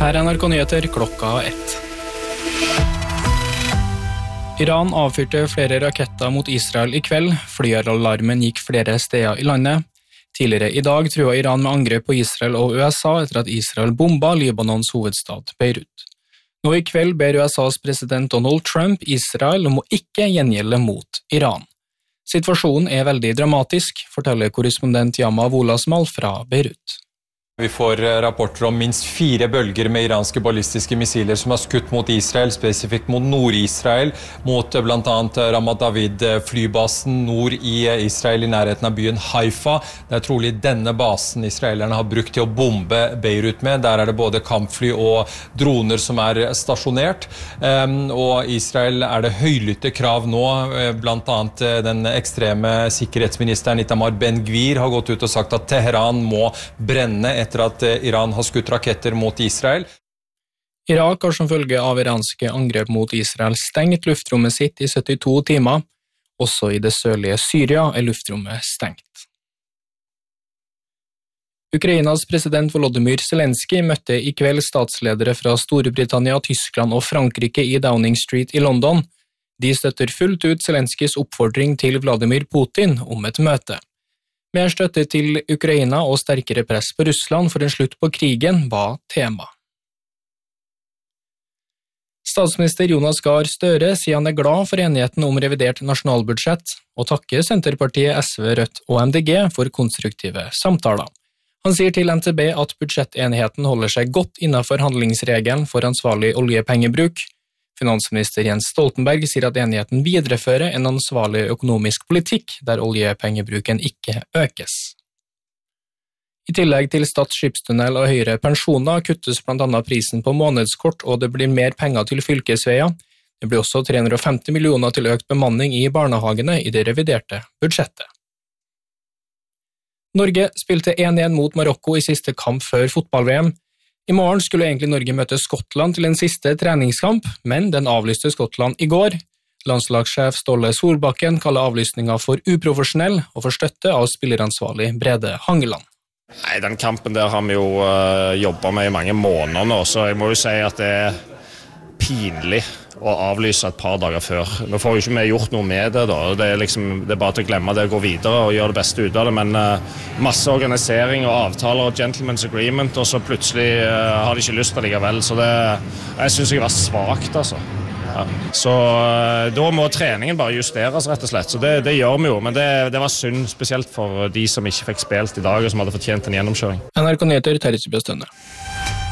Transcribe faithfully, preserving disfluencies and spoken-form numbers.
Her er N R K Nyheter klokka ett. Iran avfyrte flere raketter mot Israel i kveld. Flyalarmen gikk flere steder i landet. Tidligere i dag trua Iran med angrep på Israel og U S A etter at Israel bomba Libanons hovedstad Beirut. Nå i kveld ber U S A's president Donald Trump Israel om å ikke gjengjelde mot Iran. Situasjonen er veldig dramatisk, forteller korrespondent Yama Wolasmal fra Beirut. Vi får rapporter om minst fire bølger med iranske ballistiske missiler som har skutt mot Israel, spesifikt mot Nord-Israel, mot blant annet Ramat David-flybasen nord i Israel i nærheten av byen Haifa. Det er trolig denne basen israelerne har brukt til å bombe Beirut med. Der er det både kampfly og droner som er stasjonert. Og Israel er det høylytte krav nå, blant annet den ekstreme sikkerhetsministeren Itamar Ben-Gvir har gått ut og sagt at Teheran må brenne etter at Iran har skutt raketter mot Israel. Irak har som følge av iranske angrep mot Israel stengt luftrommet sitt i syttito timer. Også i det sørlige Syria er luftrommet stengt. Ukrainas president Volodymyr Zelensky møtte i kveld statsledere fra Storbritannia, Tyskland og Frankrike i Downing Street i London. De støtter fullt ut Zelenskys oppfordring til Vladimir Putin om et møte. Mer støtte til Ukraina og sterkere press på Russland for en slutt på krigen var tema. Statsminister Jonas Gahr Støre sier han er glad for enigheten om revidert nasjonalbudsjett, og takker Senterpartiet, S V, Rødt og M D G for konstruktive samtaler. Han sier til N T B at budsjettenigheten holder seg godt innenfor handlingsregelen for ansvarlig oljepengebruk. Finansminister Jens Stoltenberg sier at enigheten viderefører en ansvarlig økonomisk politikk der oljepengebruken ikke økes. I tillegg til Stad skipstunnel og høyere pensjoner kuttes blant annet prisen på månedskort, og det blir mer penger til fylkesveier. Det blir også tre hundre og femti millioner til økt bemanning i barnehagene i det reviderte budsjettet. Norge spilte én én mot Marokko i siste kamp før fotball-V M. I morgen skulle egentlig Norge møte Skottland til en siste treningskamp, men den avlyste Skottland i går. Landslagssjef Ståle Solbakken kaller avlysningen for uprofesjonell og får støtte av spilleransvarlig Brede Hangeland. Nei, den kampen der har vi jo uh, jobbet med i mange måneder nå, så jeg må jo si at det er pinlig å avlyse et par dager før. Nå får jo ikke vi gjort noe med det da, det er, liksom, det er bare til å glemme det, gå videre og gjøre det beste ut av det, men uh, masse organisering og avtaler og gentleman's agreement, og så plutselig uh, har de ikke lyst til det likevel, så det, jeg synes jeg var svagt altså. Ja. Så uh, da må treningen bare justeres rett og slett, så det, det gjør vi jo, men det, det var synd, spesielt for de som ikke fikk spilt i dag og som hadde fortjent en gjennomkjøring. N R K Nyheter, Terje Bjøstønne.